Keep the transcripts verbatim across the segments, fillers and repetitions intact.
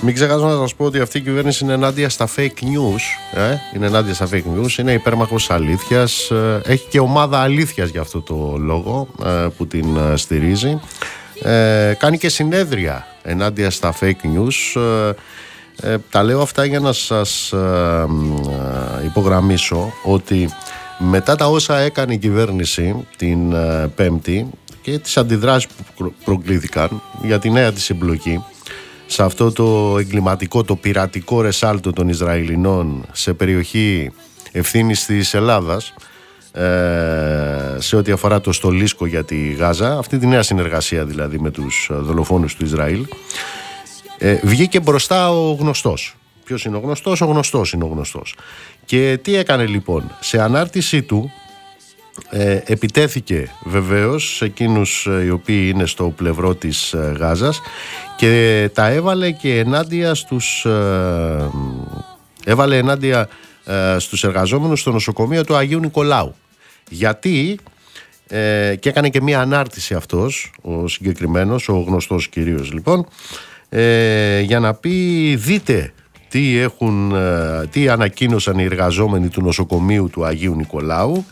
Μην ξεχάσω να σας πω ότι αυτή η κυβέρνηση είναι ενάντια στα fake news. Ε? Είναι ενάντια στα fake news, είναι υπέρμαχος αλήθειας. Έχει και ομάδα αλήθειας για αυτό το λόγο ε, που την ε, στηρίζει. Ε, κάνει και συνέδρια ενάντια στα fake news. Ε, ε, τα λέω αυτά για να σας ε, ε, υπογραμμίσω ότι μετά τα όσα έκανε η κυβέρνηση την ε, Πέμπτη και τις αντιδράσεις που προκλήθηκαν για τη νέα της εμπλοκή σε αυτό το εγκληματικό, το πειρατικό ρεσάλτο των Ισραηλινών σε περιοχή ευθύνης της Ελλάδας, ε, σε ό,τι αφορά το στολίσκο για τη Γάζα, αυτή τη νέα συνεργασία δηλαδή με τους δολοφόνους του Ισραήλ, ε, βγήκε μπροστά ο γνωστός. Ποιος είναι ο γνωστός? Ο γνωστός είναι ο γνωστός. Και τι έκανε λοιπόν? Σε ανάρτησή του ε, επιτέθηκε βεβαίως σε εκείνους οι οποίοι είναι στο πλευρό της ε, Γάζας και τα έβαλε και ενάντια στους ε, έβαλε ενάντια ε, στους εργαζόμενους στο νοσοκομείο του Αγίου Νικολάου. Γιατί ε, και έκανε και μία ανάρτηση αυτός ο συγκεκριμένος, ο γνωστός κυρίως λοιπόν, ε, για να πει δείτε τι, έχουν, ε, τι ανακοίνωσαν οι εργαζόμενοι του νοσοκομείου του Αγίου Νικολάου,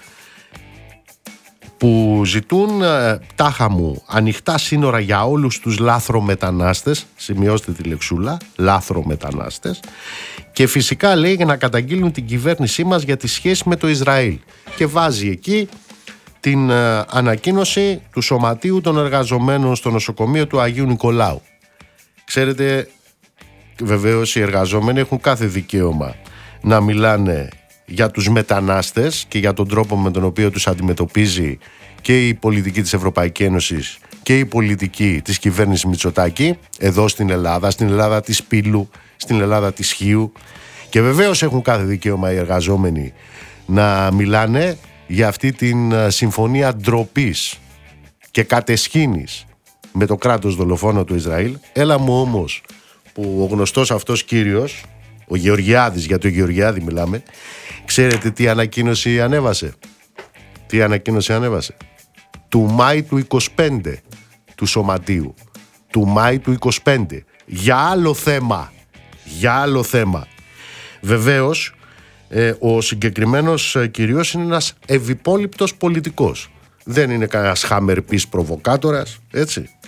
που ζητούν ε, τάχα μου ανοιχτά σύνορα για όλους τους λάθρομετανάστες, σημειώστε τη λεξούλα, λάθρομετανάστες, και φυσικά λέει για να καταγγείλουν την κυβέρνησή μας για τη σχέση με το Ισραήλ, και βάζει εκεί την ε, ανακοίνωση του Σωματείου των Εργαζομένων στο νοσοκομείο του Αγίου Νικολάου. Ξέρετε, βεβαίως οι εργαζόμενοι έχουν κάθε δικαίωμα να μιλάνε για τους μετανάστες και για τον τρόπο με τον οποίο τους αντιμετωπίζει και η πολιτική της Ευρωπαϊκής Ένωσης και η πολιτική της κυβέρνησης Μητσοτάκη εδώ στην Ελλάδα, στην Ελλάδα της Πύλου, στην Ελλάδα της Χίου, και βεβαίως έχουν κάθε δικαίωμα οι εργαζόμενοι να μιλάνε για αυτή την συμφωνία ντροπής και κατεσχήνης με το κράτος δολοφόνο του Ισραήλ. Έλα μου όμως που ο γνωστός αυτός κύριος, ο Γεωργιάδης, για τον Γεωργιάδη μιλάμε, ξέρετε τι ανακοίνωση ανέβασε? Τι ανακοίνωση ανέβασε? Του Μάη του είκοσι πέντε του Σωματείου. Του Μάη του είκοσι πέντε. Για άλλο θέμα. Για άλλο θέμα. Βεβαίως, ε, ο συγκεκριμένος ε, κυρίως είναι ένας ευυπόληπτος πολιτικός. Δεν είναι κανένας χαμερπής προβοκάτορας, έτσι.